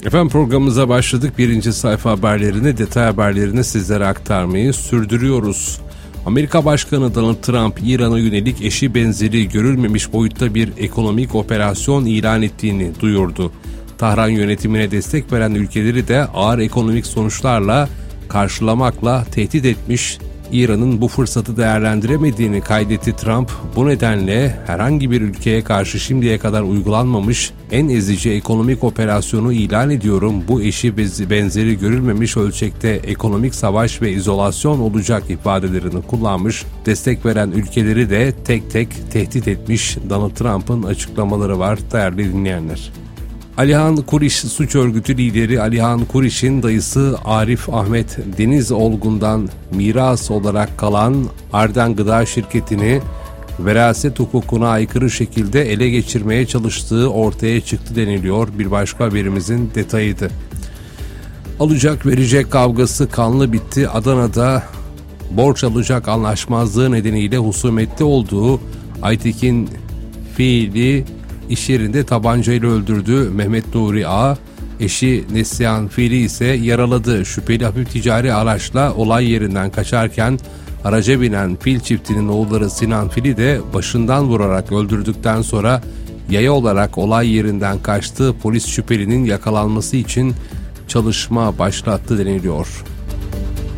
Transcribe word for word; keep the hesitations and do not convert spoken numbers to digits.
Efendim programımıza başladık. Birinci sayfa haberlerini, detay haberlerini sizlere aktarmayı sürdürüyoruz. Amerika Başkanı Donald Trump, İran'a yönelik eşi benzeri görülmemiş boyutta bir ekonomik operasyon ilan ettiğini duyurdu. Tahran yönetimine destek veren ülkeleri de ağır ekonomik sonuçlarla karşılamakla tehdit etmiş. İran'ın bu fırsatı değerlendiremediğini kaydetti Trump. Bu nedenle herhangi bir ülkeye karşı şimdiye kadar uygulanmamış en ezici ekonomik operasyonu ilan ediyorum. Bu eşi benzeri görülmemiş ölçekte ekonomik savaş ve izolasyon olacak ifadelerini kullanmış. Destek veren ülkeleri de tek tek tehdit etmiş. Donald Trump'ın açıklamaları var değerli dinleyenler. Alihan Kuriş suç örgütü lideri Alihan Kuriş'in dayısı Arif Ahmet Deniz Olgun'dan miras olarak kalan Arden Gıda şirketini veraset hukukuna aykırı şekilde ele geçirmeye çalıştığı ortaya çıktı deniliyor. Bir başka haberimizin detayıydı. Alacak verecek kavgası kanlı bitti. Adana'da borç alacak anlaşmazlığı nedeniyle husumetli olduğu Aytekin Fiili İş yerinde tabancayla öldürdü. Mehmet Nuri A. Eşi Neslihan Fili ise yaraladı. Şüpheli hafif ticari araçla olay yerinden kaçarken araca binen Fil çiftinin oğulları Sinan Fili de başından vurarak öldürdükten sonra yaya olarak olay yerinden kaçtı. Polis şüphelinin yakalanması için çalışma başlattı deniliyor.